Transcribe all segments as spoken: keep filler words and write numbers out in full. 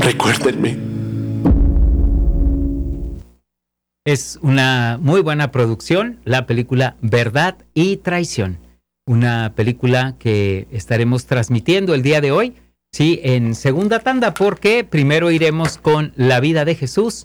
recuérdenme. Es una muy buena producción, la película Verdad y Traición. Una película que estaremos transmitiendo el día de hoy, sí, en segunda tanda, porque primero iremos con la vida de Jesús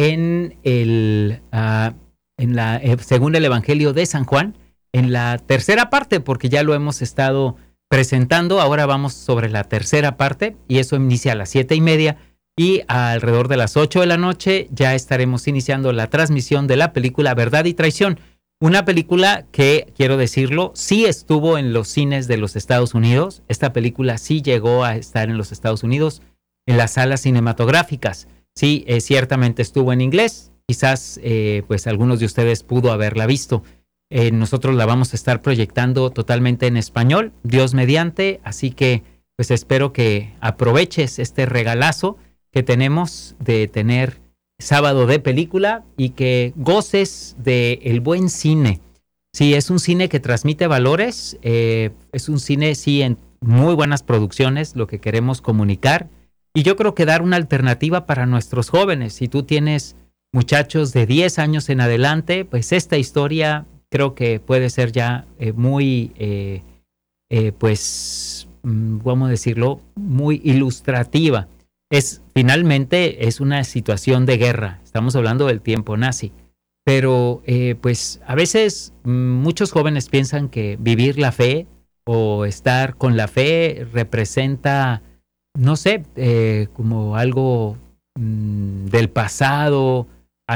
en el, uh, en la, eh, según el Evangelio de San Juan, en la tercera parte, porque ya lo hemos estado presentando. Ahora vamos sobre la tercera parte y eso inicia a las siete y media. Y alrededor de las ocho de la noche ya estaremos iniciando la transmisión de la película Verdad y Traición. Una película que, quiero decirlo, sí estuvo en los cines de los Estados Unidos. Esta película sí llegó a estar en los Estados Unidos, en las salas cinematográficas. Sí, eh, ciertamente estuvo en inglés. Quizás, eh, pues, algunos de ustedes pudo haberla visto. Eh, nosotros la vamos a estar proyectando totalmente en español, Dios mediante. Así que, pues, espero que aproveches este regalazo que tenemos de tener sábado de película y que goces del buen cine. Sí, es un cine que transmite valores, eh, es un cine, sí, en muy buenas producciones, lo que queremos comunicar. Y yo creo que dar una alternativa para nuestros jóvenes. Si tú tienes muchachos de diez años en adelante, pues esta historia creo que puede ser ya eh, muy, eh, eh, pues, ¿cómo decirlo? Muy ilustrativa. Es, finalmente, es una situación de guerra. Estamos hablando del tiempo nazi. Pero, eh, pues, a veces muchos jóvenes piensan que vivir la fe o estar con la fe representa, no sé, eh, como algo mmm, del pasado,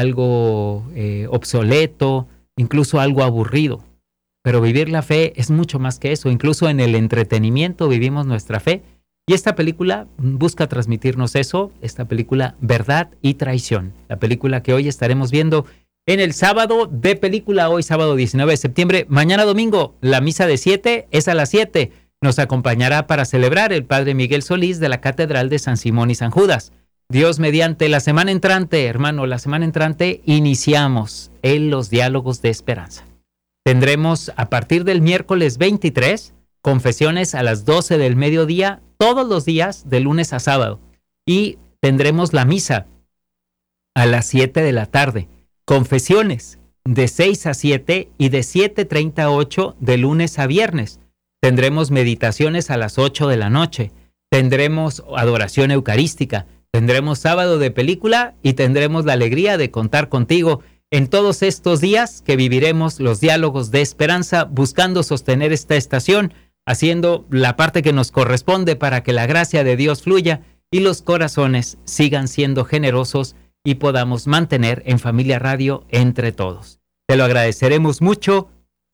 algo eh, obsoleto, incluso algo aburrido. Pero vivir la fe es mucho más que eso. Incluso en el entretenimiento vivimos nuestra fe. Y esta película busca transmitirnos eso, esta película Verdad y Traición, la película que hoy estaremos viendo en el sábado de película, hoy sábado diecinueve de septiembre. Mañana domingo, la misa de siete es a las siete. Nos acompañará para celebrar el Padre Miguel Solís de la Catedral de San Simón y San Judas. Dios mediante, la semana entrante, hermano, la semana entrante iniciamos en los diálogos de esperanza. Tendremos a partir del miércoles veintitrés confesiones a las doce del mediodía, todos los días de lunes a sábado. Y tendremos la misa a las siete de la tarde. Confesiones de seis a siete y de siete treinta a ocho de lunes a viernes. Tendremos meditaciones a las ocho de la noche. Tendremos adoración eucarística. Tendremos sábado de película y tendremos la alegría de contar contigo en todos estos días que viviremos los diálogos de esperanza, buscando sostener esta estación, haciendo la parte que nos corresponde para que la gracia de Dios fluya y los corazones sigan siendo generosos y podamos mantener en Familia Radio entre todos. Te lo agradeceremos mucho,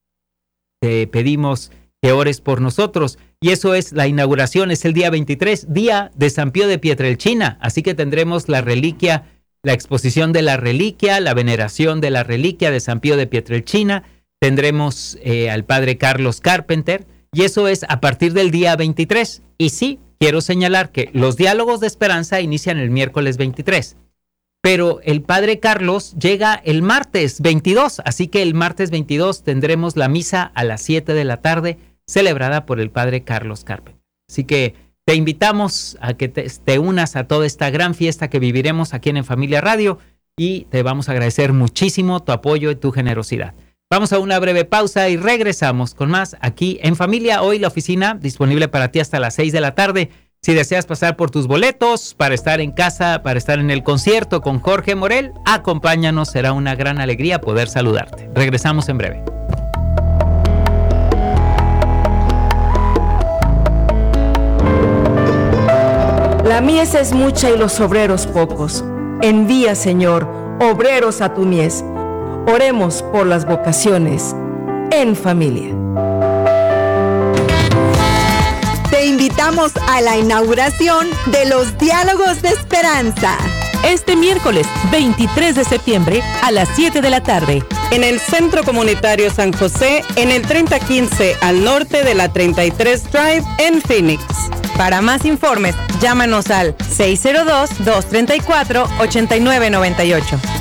te pedimos que ores por nosotros y eso es la inauguración, es el día veintitrés, día de San Pío de Pietrelcina, así que tendremos la reliquia, la exposición de la reliquia, la veneración de la reliquia de San Pío de Pietrelcina, tendremos eh, al Padre Carlos Carpenter. Y eso es a partir del día veintitrés. Y sí, quiero señalar que los diálogos de esperanza inician el miércoles veintitrés. Pero el Padre Carlos llega el martes veintidós. Así que el martes veintidós tendremos la misa a las siete de la tarde, celebrada por el Padre Carlos Carpenter. Así que te invitamos a que te, te unas a toda esta gran fiesta que viviremos aquí en En Familia Radio. Y te vamos a agradecer muchísimo tu apoyo y tu generosidad. Vamos a una breve pausa y regresamos con más aquí en Familia. Hoy la oficina disponible para ti hasta las seis de la tarde. Si deseas pasar por tus boletos para estar en casa, para estar en el concierto con Jorge Morel, acompáñanos. Será una gran alegría poder saludarte. Regresamos en breve. La mies es mucha y los obreros pocos. Envía, Señor, obreros a tu mies. Oremos por las vocaciones en familia. Te invitamos a la inauguración de los Diálogos de Esperanza. Este miércoles veintitrés de septiembre a las siete de la tarde. En el Centro Comunitario San José, en el treinta quince al norte de la treinta y tres Drive en Phoenix. Para más informes, llámanos al seis cero dos, dos tres cuatro, ocho nueve nueve ocho.